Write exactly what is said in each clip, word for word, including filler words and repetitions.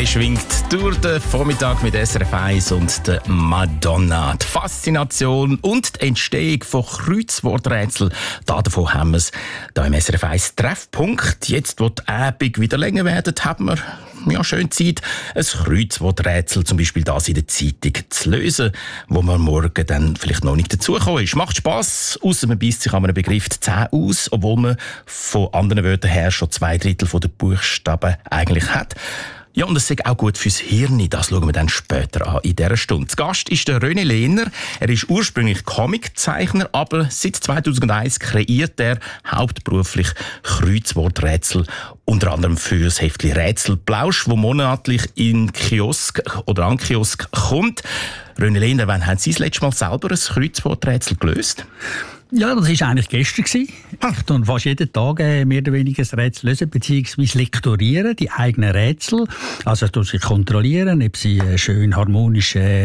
schwingt durch den Vormittag mit S R F eins und der Madonna. Die Faszination und die Entstehung von Kreuzworträtseln, davon haben wir es hier im S R F eins Treffpunkt. Jetzt, wo die Abend wieder länger werden, haben wir ja, schön Zeit, ein Kreuzworträtsel, zum Beispiel das in der Zeitung, zu lösen, wo man morgen dann vielleicht noch nicht dazugekommen ist. Macht Spass, ausser man beisst sich an einem Begriff die Zähne aus, obwohl man von anderen Wörtern her schon zwei Drittel der Buchstaben eigentlich hat. Ja, und es ist auch gut fürs Hirn. Das schauen wir dann später an in dieser Stunde. Zu Gast ist der René Lehner. Er ist ursprünglich Comiczeichner, aber seit zweitausendeins kreiert er hauptberuflich Kreuzworträtsel, unter anderem für das Heftchen Rätselplausch, wo monatlich in Kiosk oder an Kiosk kommt. René Lehner, wann haben Sie das letzte Mal selber ein Kreuzworträtsel gelöst? Ja, das war eigentlich gestern. Ich tue fast jeden Tag mehr oder weniger ein Rätsel lösen, beziehungsweise lektorieren, die eigenen Rätsel. Also ich kontrollieren, ob sie schön harmonisch äh,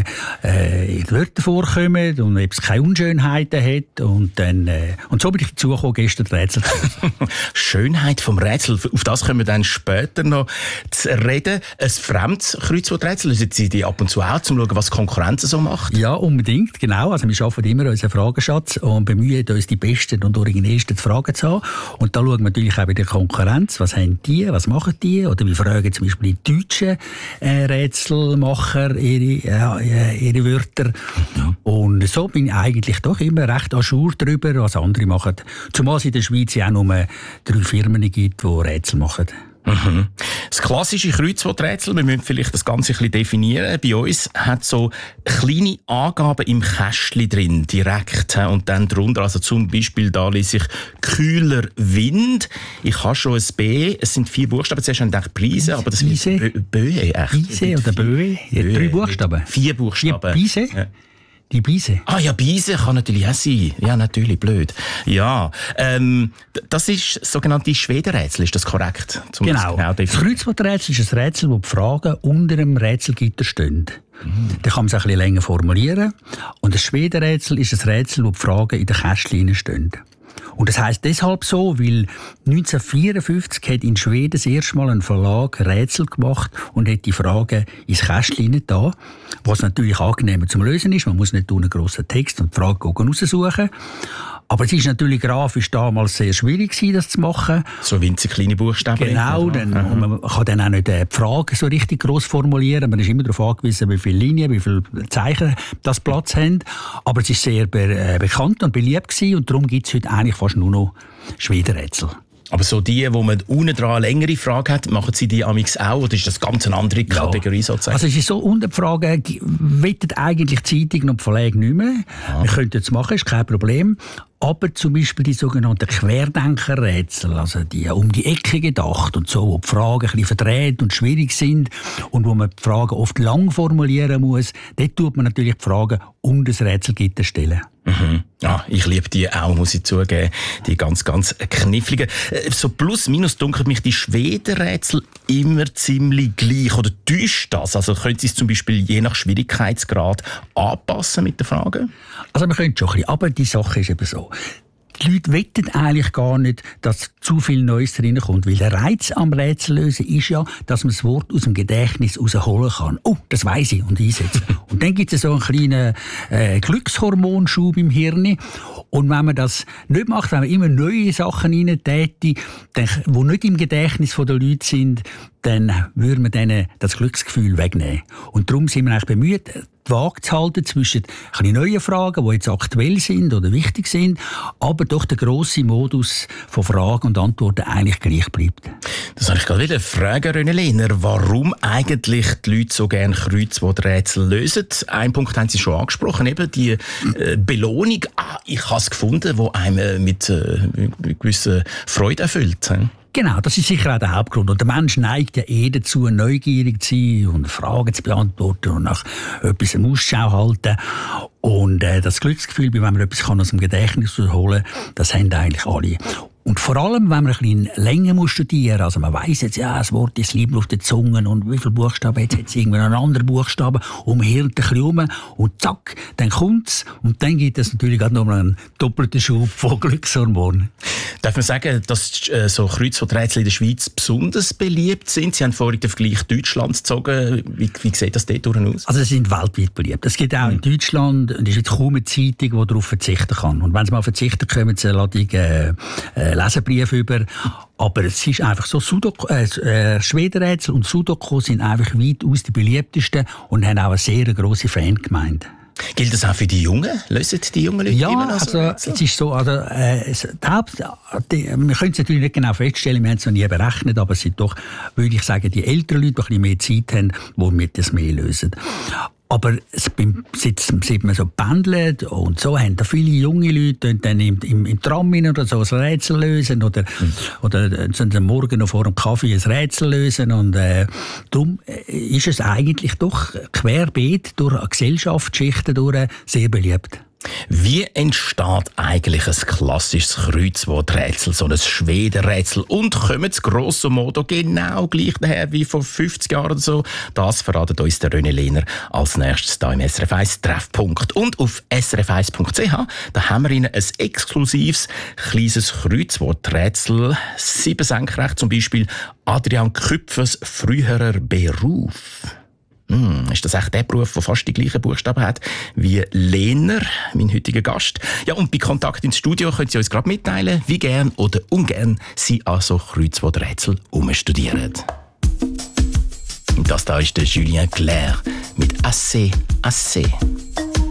in Wörtern vorkommen und ob es keine Unschönheiten hat. Und, dann, äh, und so bin ich dazu gekommen, gestern das Rätsel zu lösen. Schönheit vom Rätsel, auf das können wir dann später noch zu reden. Ein fremdes Kreuzworträtsel, lösen Sie die ab und zu auch, um zu schauen, was die Konkurrenz so macht? Ja, unbedingt, genau. Also wir arbeiten immer unseren Fragenschatz und bemühen uns die besten und originellsten Fragen zu haben. Und da schauen wir natürlich auch bei der Konkurrenz, was haben die, was machen die, oder wir fragen zum Beispiel die deutschen äh, Rätselmacher ihre, äh, ihre Wörter. Ja. Und so bin ich eigentlich doch immer recht à jour darüber, was andere machen. Zumal es in der Schweiz ja auch nur drei Firmen gibt, die Rätsel machen. Mhm. Das klassische Kreuzworträtsel, wir müssen vielleicht das Ganze ein bisschen definieren. Bei uns hat so kleine Angaben im Kästchen drin, direkt. Und dann drunter, also zum Beispiel, da lese ich kühler Wind. Ich habe schon ein B, es sind vier Buchstaben. Zuerst habe ich gedacht Brise, aber das ist Bö, Böe, echt. Bise oder Böe? Böe. Drei Buchstaben. Vier Buchstaben. Die Bise? Ja. Die Bise? Ah ja, Bise kann natürlich auch sein. Ja, natürlich, blöd. Ja, ähm, das ist das sogenannte Schwedenrätsel, ist das korrekt? Zum genau. genau das Kreuzworträtsel ist ein Rätsel, wo die Fragen unter dem Rätselgitter stehen. Mhm. Da kann man es ein bisschen länger formulieren. Und das Schwedenrätsel ist ein Rätsel, wo die Fragen in den Kästchen stehen. Und das heisst deshalb so, weil neunzehnhundertvierundfünfzig hat in Schweden das erste Mal ein Verlag Rätsel gemacht und hat die Fragen ins Kästchen da, was natürlich angenehmer zum Lösen ist. Man muss nicht einen grossen Text und die Frage raussuchen. Aber es ist natürlich grafisch damals sehr schwierig gewesen, das zu machen. So winzig kleine Buchstaben. Genau, dann, und man kann dann auch nicht die Frage so richtig gross formulieren. Man ist immer darauf angewiesen, wie viele Linien, wie viele Zeichen das Platz haben. Aber es ist sehr be- bekannt und beliebt gewesen und darum gibt es heute eigentlich fast nur noch Schwedenrätsel. Aber so die, wo man unten dran eine längere Frage hat, machen Sie die amix auch? Oder ist das ganz eine andere Kategorie ja. sozusagen? Also es ist so, unter die Frage, wettet eigentlich die Zeitung und die Verlage nicht mehr. Ja. Wir könnten es machen, ist kein Problem. Aber zum Beispiel die sogenannten Querdenkerrätsel, also die um die Ecke gedacht und so, wo die Fragen ein bisschen verdreht und schwierig sind und wo man die Fragen oft lang formulieren muss, dort tut man natürlich die Fragen um das Rätselgitter stellen. Mhm. Ja, ich liebe die auch, muss ich zugeben. Die ganz, ganz kniffligen. So plus minus dunkelt mich die Schwedenrätsel immer ziemlich gleich. Oder täuscht das? Also können Sie es zum Beispiel je nach Schwierigkeitsgrad anpassen mit den Fragen? Also man könnte schon ein bisschen, aber die Sache ist eben so. Die Leute wetten eigentlich gar nicht, dass zu viel Neues reinkommt. Weil der Reiz am Rätsellösen ist ja, dass man das Wort aus dem Gedächtnis rausholen kann. Oh, das weiss ich und einsetzen. Und dann gibt es so einen kleinen äh, Glückshormonschub im Hirn. Und wenn man das nicht macht, wenn man immer neue Sachen reintäte, die nicht im Gedächtnis der Leute sind, dann würde man denen das Glücksgefühl wegnehmen. Und darum sind wir eigentlich bemüht, die Waage zu halten zwischen neuen Fragen, die jetzt aktuell sind oder wichtig sind, aber doch der grosse Modus von Fragen und Antworten eigentlich gleich bleibt. Das habe ich gerade wieder fragen, René Lehner, warum eigentlich die Leute so gerne Kreuzworträtsel lösen. Einen Punkt haben Sie schon angesprochen, eben die äh, Belohnung. Ah, ich habe es gefunden, die einem mit, äh, mit gewisser Freude erfüllt. Genau, das ist sicher auch der Hauptgrund. Und der Mensch neigt ja eh dazu, neugierig zu sein und Fragen zu beantworten und nach etwas im Ausschau halten. Und äh, das Glücksgefühl, wenn man etwas kann aus dem Gedächtnis holen kann, das haben eigentlich alle. Und vor allem, wenn man ein bisschen länger muss studieren muss, also man weiss jetzt, ja, das Wort ist Liebe auf den Zungen und wie viele Buchstaben, jetzt hat es irgendwie einen anderen Buchstaben und man hirnt ein bisschen rum und zack, dann kommt es und dann gibt es natürlich auch noch mal einen doppelten Schub von Glückshormonen. Darf man sagen, dass äh, so Kreuzworträtsel in der Schweiz besonders beliebt sind? Sie haben vorhin den Vergleich Deutschland gezogen. Wie, wie sieht das dort aus? Also sie sind weltweit beliebt. Es gibt auch mhm. in Deutschland, und es ist jetzt kaum eine Zeitung, die darauf verzichten kann. Und wenn sie mal verzichten, kommen sie eine äh, äh, Leserbriefe über. Aber es ist einfach so, Sudoku, äh, äh, Schwedenrätsel und Sudoku sind einfach weitaus die beliebtesten und haben auch eine sehr grosse Fangemeinde. Gilt das auch für die Jungen? Lösen die jungen Leute ja, immer noch so? Ja, also es ist so, also, äh, die Haupt, die, wir können es natürlich nicht genau feststellen, wir haben es noch nie berechnet, aber es sind doch, würde ich sagen, die älteren Leute, die ein bisschen mehr Zeit haben, die mit das mehr lösen. Aber seit man so pendelt und so, haben da viele junge Leute dann im, im, im Tram oder so ein Rätsel lösen oder, mhm. oder sind am Morgen noch vor dem Kaffee ein Rätsel lösen. Und äh, darum ist es eigentlich doch querbeet durch Gesellschaftsschichten durch sehr beliebt. Wie entsteht eigentlich ein klassisches Kreuzworträtsel, so ein Schwedenrätsel? Und kommen das grosso modo genau gleich daher wie vor fünfzig Jahren oder so? Das verratet uns der René Lehner als nächstes hier im S R F eins Treffpunkt. Und auf s r f eins punkt c h da haben wir Ihnen ein exklusives kleines Kreuzworträtsel. Sieben senkrecht, zum Beispiel Adrian Küpfers früherer Beruf. Hm, ist das echt der Beruf, der fast die gleichen Buchstaben hat wie Lehner, mein heutiger Gast? Ja, und bei Kontakt ins Studio können Sie uns gerade mitteilen, wie gern oder ungern Sie an so Kreuzworträtsel umstudieren. Und das da ist der Julien Clerc mit «Assez, assez».